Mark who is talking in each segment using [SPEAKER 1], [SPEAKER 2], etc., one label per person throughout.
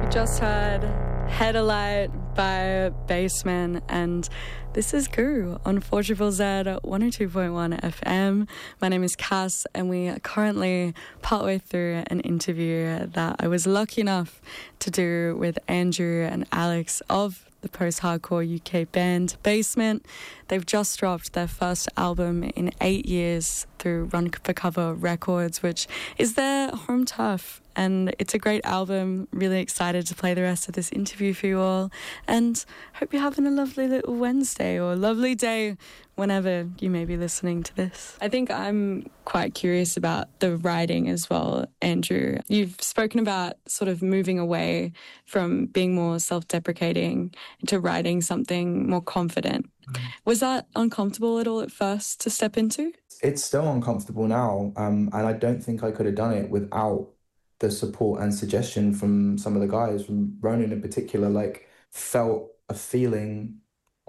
[SPEAKER 1] Just heard Head Alight by Bassman, and this is Guru on 4ZZZ 102.1 FM. My name is Cass, and we are currently partway through an interview that I was lucky enough to do with Andrew and Alex of the post-hardcore UK band Bassman. They've just dropped their first album in 8 years through Run for Cover Records, which is their home turf. And it's a great album. Really excited to play the rest of this interview for you all. And hope you're having a lovely little Wednesday or a lovely day whenever you may be listening to this. I think I'm quite curious about the writing as well, Andrew. You've spoken about sort of moving away from being more self-deprecating into writing something more confident. Was that uncomfortable at all at first to step into?
[SPEAKER 2] It's still uncomfortable now, and I don't think I could have done it without the support and suggestion from some of the guys, from Ronan in particular. Like, felt a feeling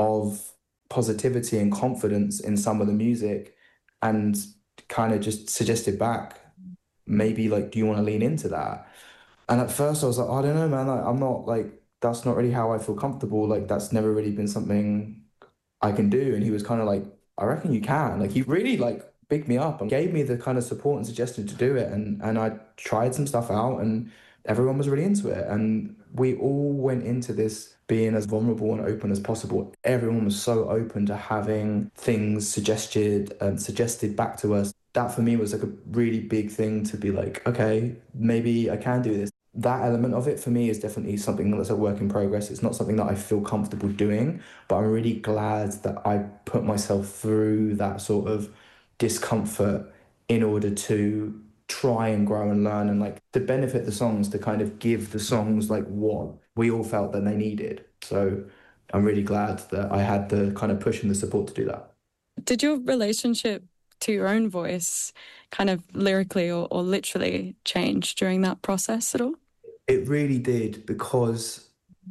[SPEAKER 2] of positivity and confidence in some of the music and kind of just suggested back, maybe, like, do you want to lean into that? And at first I was like, I don't know, man, like, I'm not, like, that's not really how I feel comfortable. Like, that's never really been something I can do. And he was kind of like, I reckon you can. Like, he really, like, bigged me up and gave me the kind of support and suggestion to do it. And I tried some stuff out and everyone was really into it. And we all went into this being as vulnerable and open as possible. Everyone was so open to having things suggested back to us. That for me was like a really big thing to be like, okay, maybe I can do this. That element of it for me is definitely something that's a work in progress. It's not something that I feel comfortable doing, but I'm really glad that I put myself through that sort of discomfort in order to try and grow and learn and, like, to benefit the songs, to kind of give the songs like what we all felt that they needed. So I'm really glad that I had the kind of push and the support to do that.
[SPEAKER 1] Did your relationship to your own voice kind of lyrically or literally change during that process at all?
[SPEAKER 2] It really did, because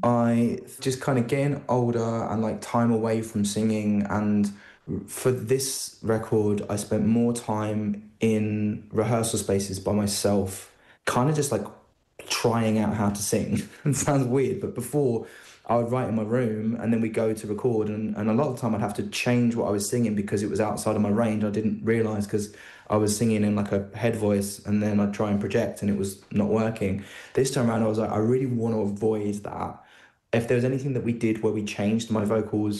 [SPEAKER 2] I just kind of getting older and, like, time away from singing, and for this record I spent more time in rehearsal spaces by myself, kind of just like trying out how to sing. It sounds weird, but before I would write in my room and then we go to record, and a lot of the time I'd have to change what I was singing because it was outside of my range. I didn't realise, because I was singing in like a head voice, and then I'd try and project and it was not working. This time around I was like, I really want to avoid that. If there was anything that we did where we changed my vocals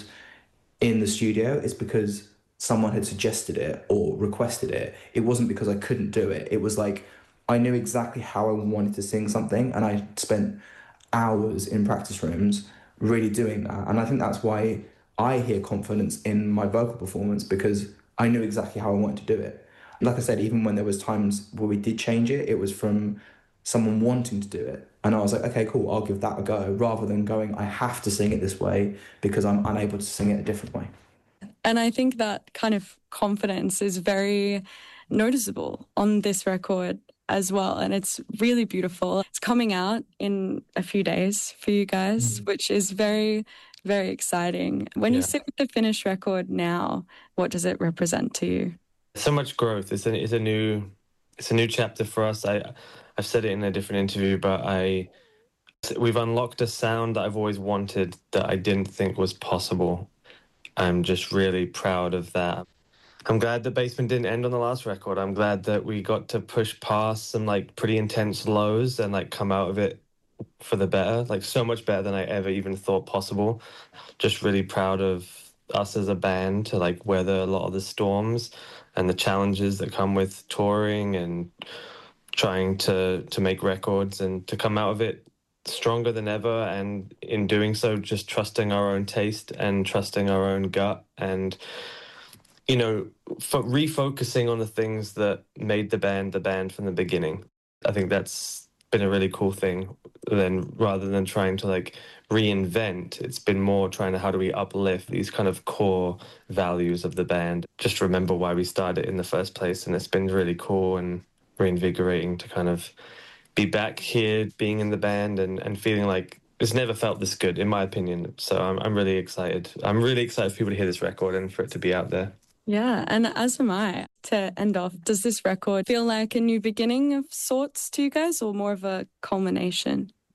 [SPEAKER 2] in the studio, it's because someone had suggested it or requested it. It wasn't because I couldn't do it. It was like I knew exactly how I wanted to sing something, and I spent hours in practice rooms really doing that. And I think that's why I hear confidence in my vocal performance, because I knew exactly how I wanted to do it. Like I said, even when there was times where we did change it, it was from someone wanting to do it. And I was like, okay, cool, I'll give that a go, rather than going, I have to sing it this way because I'm unable to sing it a different way.
[SPEAKER 1] And I think that kind of confidence is very noticeable on this record as well. And it's really beautiful. It's coming out in a few days for you guys, which is very, very exciting. When you sit with the finished record now, what does it represent to you?
[SPEAKER 3] So much growth. It's a new chapter for us. I've said it in a different interview, but we've unlocked a sound that I've always wanted that I didn't think was possible. I'm just really proud of that. I'm glad that Bassman didn't end on the last record. I'm glad that we got to push past some, like, pretty intense lows and, like, come out of it for the better, like, so much better than I ever even thought possible. Just really proud of us as a band to, like, weather a lot of the storms and the challenges that come with touring and trying to make records, and to come out of it stronger than ever, and in doing so just trusting our own taste and trusting our own gut, and, you know, refocusing on the things that made the band from the beginning. I think that's been a really cool thing. Then, rather than trying to, like, reinvent, it's been more trying to, how do we uplift these kind of core values of the band, just remember why we started in the first place. And it's been really cool and reinvigorating to kind of be back here, being in the band, and feeling like it's never felt this good, in my opinion. So I'm really excited. I'm really excited for people to hear this record and for it to be out there.
[SPEAKER 1] Yeah, and as am I. To end off, does this record feel like a new beginning of sorts to you guys, or more of a culmination?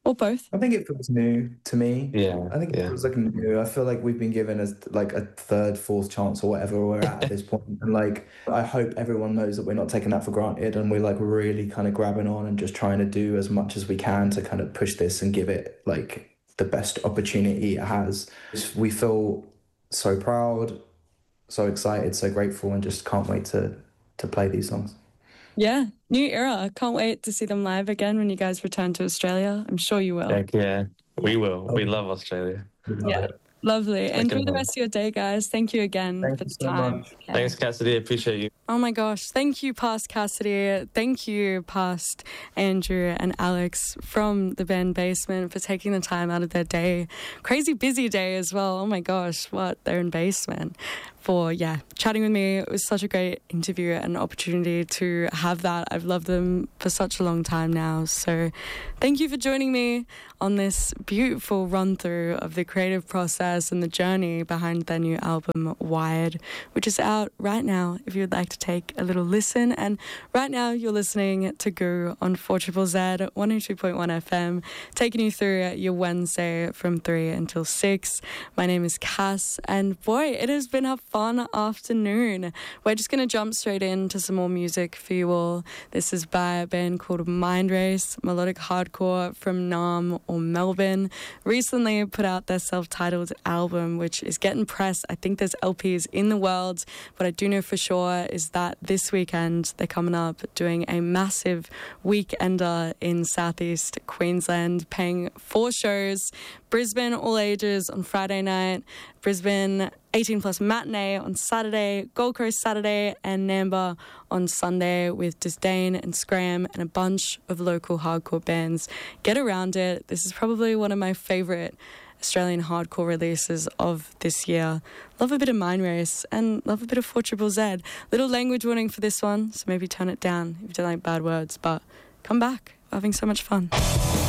[SPEAKER 1] Or both?
[SPEAKER 2] I think it feels new to me.
[SPEAKER 3] Yeah,
[SPEAKER 2] I think it
[SPEAKER 3] yeah.
[SPEAKER 2] feels like new. I feel like we've been given as like a third, fourth chance or whatever we're at this point. And like, I hope everyone knows that we're not taking that for granted and we're like really kind of grabbing on and just trying to do as much as we can to kind of push this and give it like the best opportunity it has. We feel so proud, so excited, so grateful, and just can't wait to play these songs.
[SPEAKER 1] Yeah, new era. I can't wait to see them live again when you guys return to Australia. I'm sure you will.
[SPEAKER 3] Heck yeah, we will. We love Australia.
[SPEAKER 2] We love
[SPEAKER 1] Yeah,
[SPEAKER 2] it.
[SPEAKER 1] lovely. Enjoy the
[SPEAKER 3] hope.
[SPEAKER 1] rest of your day, guys. Thank you again
[SPEAKER 2] Thank
[SPEAKER 1] for
[SPEAKER 2] you
[SPEAKER 1] the
[SPEAKER 2] so
[SPEAKER 1] time.
[SPEAKER 2] much.
[SPEAKER 1] Okay.
[SPEAKER 3] Thanks, Cassidy. I appreciate you.
[SPEAKER 1] Oh my gosh. Thank you, past Cassidy. Thank you, past Andrew and Alex from the band Basement for taking the time out of their day. Crazy busy day as well. Oh my gosh, what? They're in Basement. For chatting with me. It was such a great interview and opportunity to have that. I've loved them for such a long time now. So thank you for joining me on this beautiful run through of the creative process and the journey behind their new album Wired, which is out right now if you would like to take a little listen. And right now you're listening to Goo on 4ZZZ 102.1 FM, taking you through your Wednesday from 3 until 6. My name is Cass, and boy, it has been a fun afternoon. We're just going to jump straight into some more music for you all. This is by a band called Mind Race, melodic hardcore from Naarm or Melbourne. Recently put out their self-titled album, which is getting press. I think there's LPs in the world. What I do know for sure is that this weekend they're coming up doing a massive weekender in southeast Queensland, paying 4 shows. Brisbane all ages on Friday night, Brisbane 18 plus matinee on Saturday, Gold Coast Saturday, and Nambour on Sunday with Disdain and Scram and a bunch of local hardcore bands. Get around it. This is probably one of my favourite Australian hardcore releases of this year. Love a bit of Mind Race and love a bit of 4ZZZ. Little language warning for this one, so maybe turn it down if you don't like bad words, but come back. We're having so much fun.